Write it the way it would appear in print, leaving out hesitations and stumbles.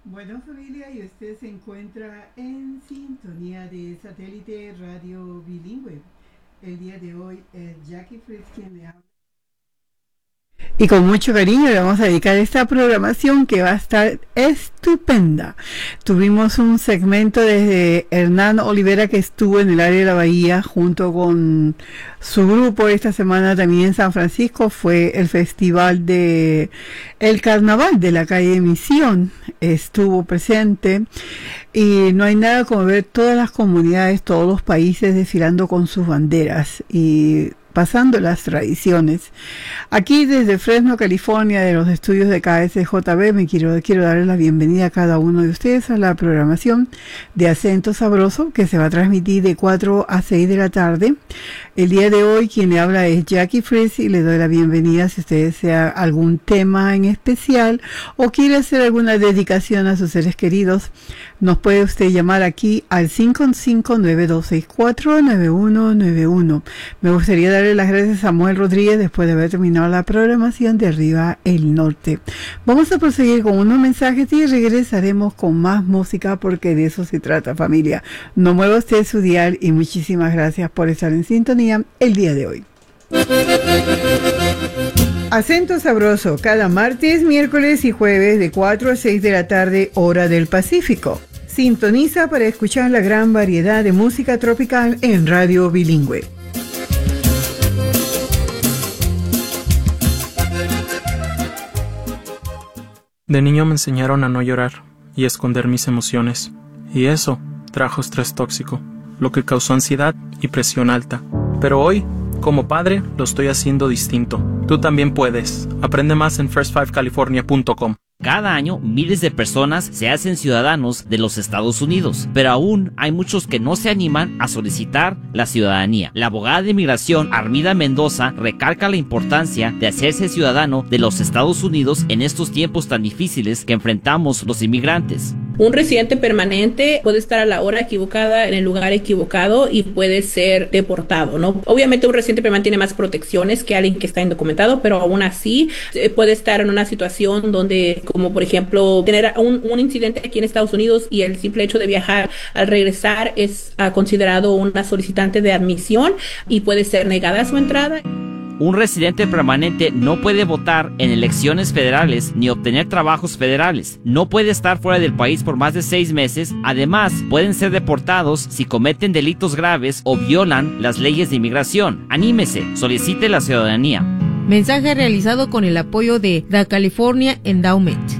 Bueno, familia, y usted se encuentra en sintonía de Satélite Radio Bilingüe. El día de hoy es Jackie Fritz quien le habla. Y con mucho cariño le vamos a dedicar esta programación que va a estar estupenda. Tuvimos un segmento desde Hernán Olivera, que estuvo en el área de la Bahía junto con su grupo. Esta semana también en San Francisco fue el festival de el carnaval de la calle Misión. Estuvo presente y no hay nada como ver todas las comunidades, todos los países desfilando con sus banderas y pasando las tradiciones. Aquí desde Fresno, California, de los estudios de KSJB, quiero darle la bienvenida a cada uno de ustedes a la programación de Acento Sabroso, que se va a transmitir de 4 a 6 de la tarde. El día de hoy quien le habla es Jackie Fritz y le doy la bienvenida si usted desea algún tema en especial o quiere hacer alguna dedicación a sus seres queridos. Nos puede usted llamar aquí al 559-264-9191. Me gustaría darle las gracias a Samuel Rodríguez después de haber terminado la programación de Arriba el Norte. Vamos a proseguir con unos mensajes y regresaremos con más música porque de eso se trata, familia. No mueva usted su dial y muchísimas gracias por estar en sintonía el día de hoy. Acento Sabroso, cada martes, miércoles y jueves de 4 a 6 de la tarde, hora del Pacífico. Sintoniza para escuchar la gran variedad de música tropical en Radio Bilingüe. De niño me enseñaron a no llorar y a esconder mis emociones, y eso trajo estrés tóxico, lo que causó ansiedad y presión alta. Pero hoy, como padre, lo estoy haciendo distinto. Tú también puedes. Aprende más en first5california.com. Cada año, miles de personas se hacen ciudadanos de los Estados Unidos, pero aún hay muchos que no se animan a solicitar la ciudadanía. La abogada de inmigración, Armida Mendoza, recalca la importancia de hacerse ciudadano de los Estados Unidos en estos tiempos tan difíciles que enfrentamos los inmigrantes. Un residente permanente puede estar a la hora equivocada, en el lugar equivocado y puede ser deportado, ¿no? Obviamente un residente permanente tiene más protecciones que alguien que está indocumentado, pero aún así puede estar en una situación donde, como por ejemplo, tener un incidente aquí en Estados Unidos y el simple hecho de viajar al regresar es considerado una solicitante de admisión y puede ser negada su entrada. Un residente permanente no puede votar en elecciones federales ni obtener trabajos federales. No puede estar fuera del país por más de 6 meses. Además, pueden ser deportados si cometen delitos graves o violan las leyes de inmigración. Anímese, solicite la ciudadanía. Mensaje realizado con el apoyo de The California Endowment.